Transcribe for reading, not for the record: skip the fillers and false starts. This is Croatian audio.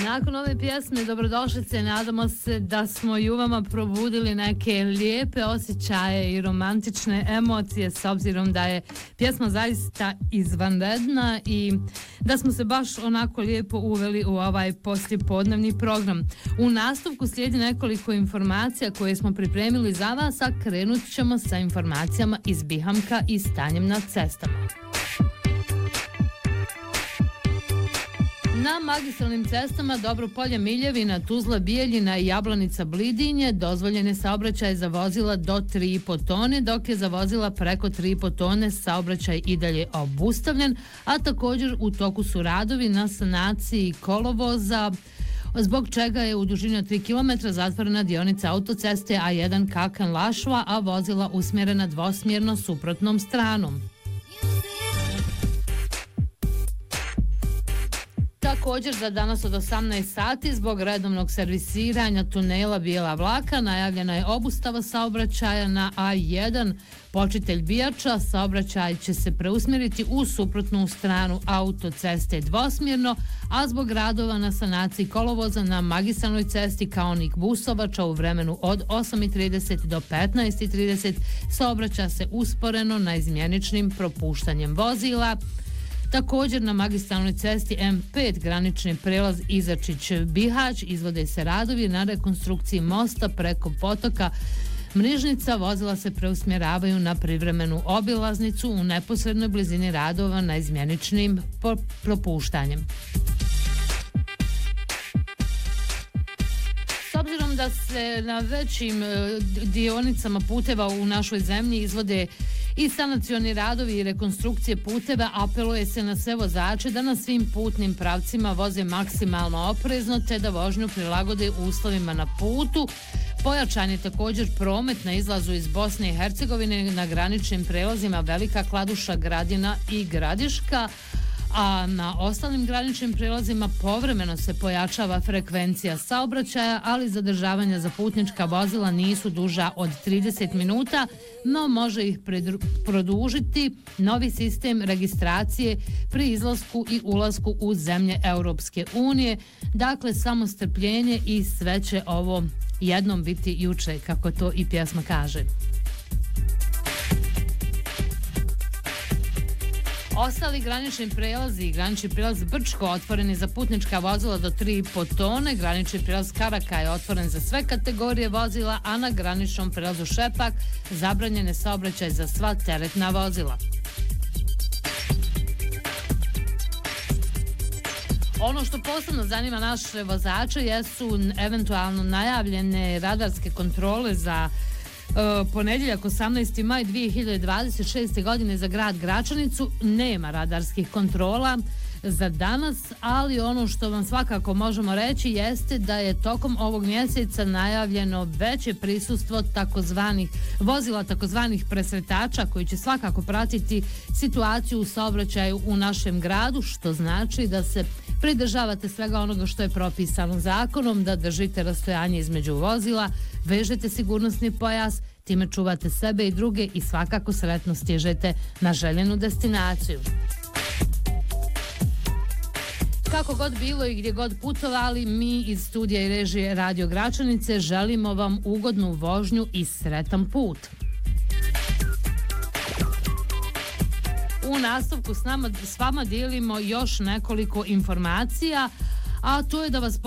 Nakon ove pjesme dobrodošlice, nadamo se da smo i u vama probudili neke lijepe osjećaje i romantične emocije, s obzirom da je pjesma zaista izvanredna i da smo se baš onako lijepo uveli u ovaj poslijepodnevni program. U nastavku slijedi nekoliko informacija koje smo pripremili za vas, a krenut ćemo sa informacijama iz Bihamka i stanjem na cestama. Na magistralnim cestama Dobropolje-Miljevina, Tuzla-Bijeljina i Jablanica-Blidinje dozvoljen je saobraćaj za vozila do 3,5 tone, dok je za vozila preko 3,5 tone saobraćaj i dalje obustavljen, a također u toku su radovi na sanaciji kolovoza, zbog čega je u dužini od 3 km zatvorena dionica autoceste A1 Kakan-Lašva, a vozila usmjerena dvosmjerno suprotnom stranom. Također za danas od 18 sati zbog redovnog servisiranja tunela Bijela Vlaka najavljena je obustava saobraćaja na A1 Počitelj Bijača. Saobraćaj će se preusmjeriti u suprotnu stranu autoceste dvosmjerno, a zbog radova na sanaciji kolovoza na magistralnoj cesti Kaonik Busovača u vremenu od 8:30 do 15:30 saobraća se usporeno naizmjeničnim propuštanjem vozila. Također na magistralnoj cesti M5 granični prelaz Izačić-Bihać izvode se radovi na rekonstrukciji mosta preko potoka Mrižnica. Vozila se preusmjeravaju na privremenu obilaznicu u neposrednoj blizini radova na izmjeničnim propuštanjem. S obzirom da se na većim dionicama puteva u našoj zemlji izvode i sanacioni radovi i rekonstrukcije puteva, apeluje se na sve vozače da na svim putnim pravcima voze maksimalno oprezno te da vožnju prilagode uslovima na putu. Pojačan je također promet na izlazu iz Bosne i Hercegovine na graničnim prelazima Velika Kladuša, Gradina i Gradiška, a na ostalim graničnim prelazima povremeno se pojačava frekvencija saobraćaja, ali zadržavanja za putnička vozila nisu duža od 30 minuta, no može ih produžiti novi sistem registracije pri izlasku i ulasku u zemlje Europske unije. Dakle, samo strpljenje i sve će ovo jednom biti juče, kako to i pjesma kaže. Ostali granični prelazi i granični prelaz Brčko otvoreni za putnička vozila do 3,5 tone, granični prelaz Karaka je otvoren za sve kategorije vozila, a na graničnom prelazu Šepak zabranjen je saobraćaj za sva teretna vozila. Ono što posebno zanima naše vozače jesu eventualno najavljene radarske kontrole za ponedjeljak 18. maj 2026. godine za grad Gračanicu. Nema radarskih kontrola za danas, ali ono što vam svakako možemo reći jeste da je tokom ovog mjeseca najavljeno veće prisustvo vozila takozvanih presretača koji će svakako pratiti situaciju u saobraćaju u našem gradu, što znači da se pridržavate svega onoga što je propisano zakonom, da držite rastojanje između vozila, vežete sigurnosni pojas, time čuvate sebe i druge i svakako sretno stižete na željenu destinaciju. Kako god bilo i gdje god putovali, mi iz studija i režije Radio Gračanice želimo vam ugodnu vožnju i sretan put. U nastavku s vama dijelimo još nekoliko informacija, a to je da vas